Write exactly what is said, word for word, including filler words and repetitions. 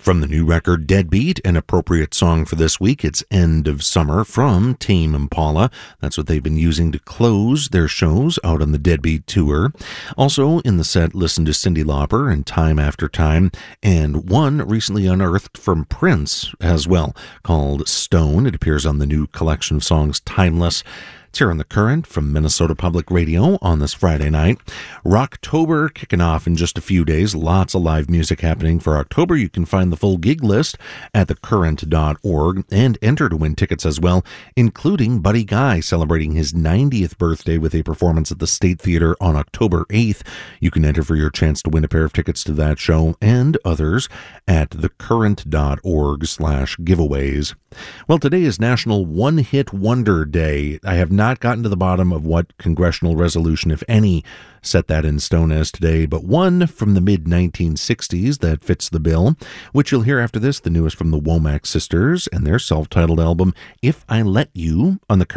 From the new record Deadbeat, an appropriate song for this week, it's End of Summer from Tame Impala. That's what they've been using to close their shows out on the Deadbeat tour. Also in the set, listen to Cyndi Lauper and Time After Time, and one recently unearthed from Prince as well, called Stone. It appears on the new collection of songs Timeless. It's here on The Current from Minnesota Public Radio on this Friday night. Rocktober kicking off in just a few days. Lots of live music happening for October. You can find the full gig list at the current dot org and enter to win tickets as well, including Buddy Guy celebrating his ninetieth birthday with a performance at the State Theater on October eighth. You can enter for your chance to win a pair of tickets to that show and others at the current dot org slash giveaways. Well, today is National One Hit Wonder Day. I have not gotten to the bottom of what congressional resolution, if any, set that in stone as today, but one from the mid nineteen sixties that fits the bill, which you'll hear after this, the newest from the Womack Sisters and their self-titled album, If I Let You, on the